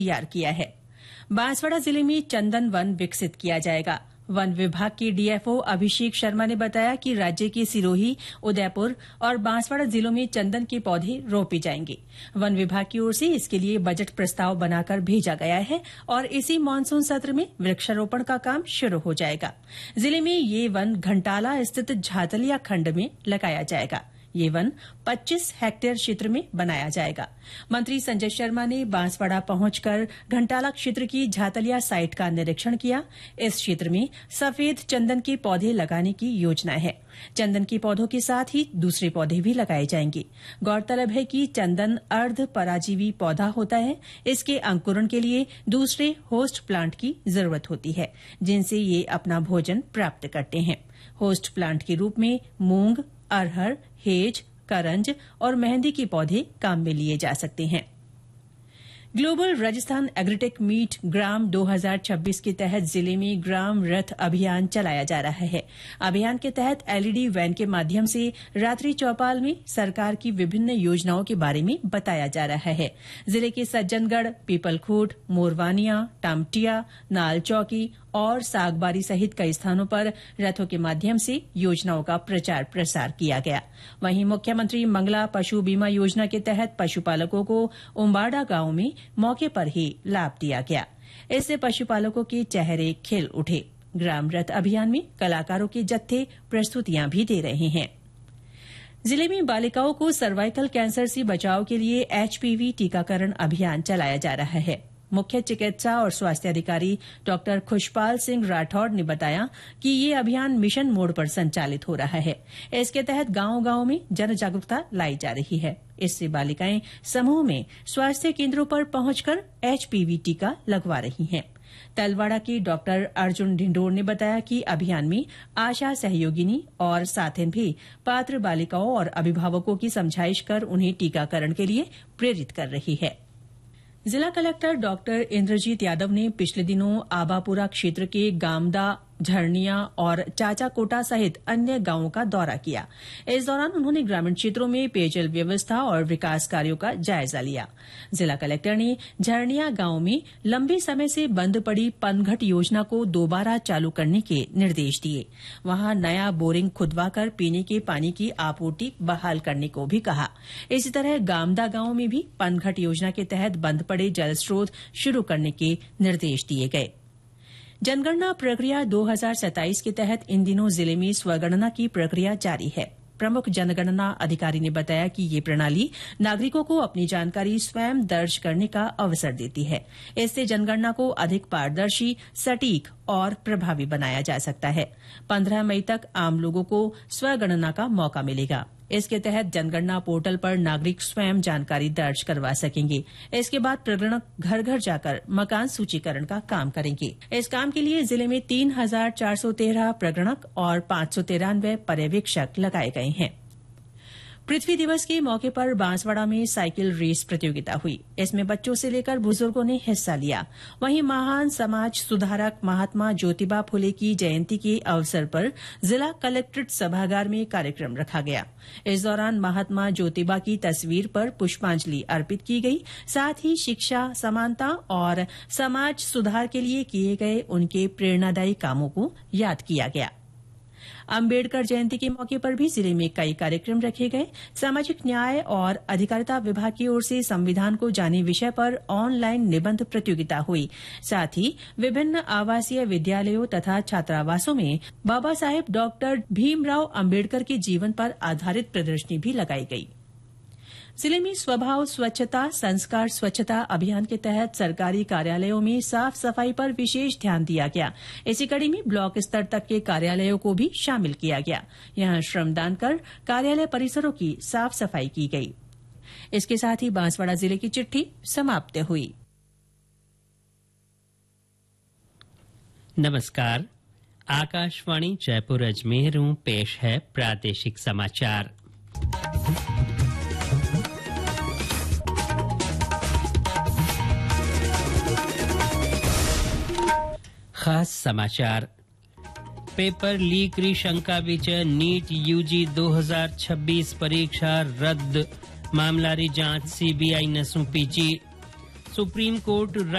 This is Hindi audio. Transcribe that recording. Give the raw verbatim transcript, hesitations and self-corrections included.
तैयार किया है। बांसवाड़ा जिले में चंदन वन विकसित किया जाएगा। वन विभाग के डीएफओ अभिषेक शर्मा ने बताया कि राज्य के सिरोही, उदयपुर और बांसवाड़ा जिलों में चंदन के पौधे रोपे जाएंगे। वन विभाग की ओर से इसके लिए बजट प्रस्ताव बनाकर भेजा गया है और इसी मानसून सत्र में वृक्षारोपण का काम शुरू हो जाएगा। जिले में ये वन घंटाला स्थित झातलिया खंड में लगाया जाएगा। ये वन पच्चीस हेक्टेयर क्षेत्र में बनाया जाएगा। मंत्री संजय शर्मा ने बांसवाड़ा पहुंचकर घंटाला क्षेत्र की झातलिया साइट का निरीक्षण किया। इस क्षेत्र में सफेद चंदन के पौधे लगाने की योजना है। चंदन के पौधों के साथ ही दूसरे पौधे भी लगाए जाएंगे। गौरतलब है कि चंदन अर्ध पराजीवी पौधा होता है। इसके अंकुरण के लिए दूसरे होस्ट प्लांट की जरूरत होती है, जिनसे ये अपना भोजन प्राप्त करते हैं। होस्ट प्लांट के रूप में मूंग, अरहर, हेज, करंज और मेहंदी के पौधे काम में लिए जा सकते हैं। ग्लोबल राजस्थान एग्रीटेक मीट ग्राम दो हज़ार छब्बीस के तहत जिले में ग्राम रथ अभियान चलाया जा रहा है। अभियान के तहत एलईडी वैन के माध्यम से रात्रि चौपाल में सरकार की विभिन्न योजनाओं के बारे में बताया जा रहा है। जिले के सज्जनगढ़, पीपलखूट, मोरवानिया, टामटिया, नाल चौकी और सागबारी सहित कई स्थानों पर रथों के माध्यम से योजनाओं का प्रचार प्रसार किया गया। वहीं मुख्यमंत्री मंगला पशु बीमा योजना के तहत पशुपालकों को उम्बाड़ा गांव में मौके पर ही लाभ दिया गया। इससे पशुपालकों के चेहरे खिल उठे। ग्राम रथ अभियान में कलाकारों के जत्थे प्रस्तुतियां भी दे रहे हैं। जिले में बालिकाओं को सर्वाइकल कैंसर से बचाव के लिए एचपीवी टीकाकरण अभियान चलाया जा रहा है। मुख्य चिकित्सा और स्वास्थ्य अधिकारी डॉ खुशपाल सिंह राठौड़ ने बताया कि ये अभियान मिशन मोड पर संचालित हो रहा है। इसके तहत गांव-गांव में जन जागरूकता लाई जा रही है। इससे बालिकाएं समूह में स्वास्थ्य केंद्रों पर पहुंचकर एचपीवी टीका लगवा रही हैं। तलवाड़ा के डॉक्टर अर्जुन ढिंडोर ने बताया कि अभियान में आशा सहयोगिनी और साथिन भी पात्र बालिकाओं और अभिभावकों की समझाइश कर उन्हें टीकाकरण के लिए प्रेरित कर रही है। जिला कलेक्टर डॉक्टर इंद्रजीत यादव ने पिछले दिनों आबापुरा क्षेत्र के गामदा, झरनिया और चाचाकोटा सहित अन्य गांवों का दौरा किया। इस दौरान उन्होंने ग्रामीण क्षेत्रों में पेयजल व्यवस्था और विकास कार्यों का जायजा लिया। जिला कलेक्टर ने झरनिया गांव में लंबे समय से बंद पड़ी पनघट योजना को दोबारा चालू करने के निर्देश दिए। वहां नया बोरिंग खुदवाकर पीने के पानी की आपूर्ति बहाल करने को भी कहा। इसी तरह गामदा गांव में भी पनघट योजना के तहत बंद पड़े जल स्रोत शुरू करने के निर्देश दिए गए। जनगणना प्रक्रिया दो हज़ार सत्ताईस के तहत इन दिनों जिले में स्वगणना की प्रक्रिया जारी है। प्रमुख जनगणना अधिकारी ने बताया कि ये प्रणाली नागरिकों को अपनी जानकारी स्वयं दर्ज करने का अवसर देती है। इससे जनगणना को अधिक पारदर्शी, सटीक और प्रभावी बनाया जा सकता है। पंद्रह मई तक आम लोगों को स्वगणना का मौका मिलेगा। इसके तहत जनगणना पोर्टल पर नागरिक स्वयं जानकारी दर्ज करवा सकेंगे। इसके बाद प्रगणक घर घर जाकर मकान सूचीकरण का काम करेंगे। इस काम के लिए जिले में तीन हजार चार सौ तेरह प्रगणक और पांच सौ तिरानवे पर्यवेक्षक लगाए गए हैं। पृथ्वी दिवस के मौके पर बांसवाड़ा में साइकिल रेस प्रतियोगिता हुई। इसमें बच्चों से लेकर बुजुर्गों ने हिस्सा लिया। वहीं महान समाज सुधारक महात्मा ज्योतिबा फुले की जयंती के अवसर पर जिला कलेक्ट्रेट सभागार में कार्यक्रम रखा गया। इस दौरान महात्मा ज्योतिबा की तस्वीर पर पुष्पांजलि अर्पित की गई। साथ ही शिक्षा, समानता और समाज सुधार के लिए किए गए उनके प्रेरणादायी कामों को याद किया गया। अम्बेडकर जयंती के मौके पर भी जिले में कई कार्यक्रम रखे गए। सामाजिक न्याय और अधिकारिता विभाग की ओर से संविधान को जाने विषय पर ऑनलाइन निबंध प्रतियोगिता हुई। साथ ही विभिन्न आवासीय विद्यालयों तथा छात्रावासों में बाबा साहेब डॉक्टर भीमराव अम्बेडकर के जीवन पर आधारित प्रदर्शनी भी लगाई गई। जिले में स्वभाव स्वच्छता संस्कार स्वच्छता अभियान के तहत सरकारी कार्यालयों में साफ सफाई पर विशेष ध्यान दिया गया। इसी कड़ी में ब्लॉक स्तर तक के कार्यालयों को भी शामिल किया गया। यहां श्रमदान कर कार्यालय परिसरों की साफ सफाई की गई। इसके साथ ही बांसवाड़ा जिले की चिट्ठी समाप्त हुई। नमस्कार, आकाशवाणी जयपुर अजमेर पेश है प्रादेशिक समाचार। खास समाचार। पेपर लीक री शंका विच नीट यूजी दो हज़ार छब्बीस परीक्षा रद्द, मामलारी जांच सीबीआई ने सौंपी। Supreme court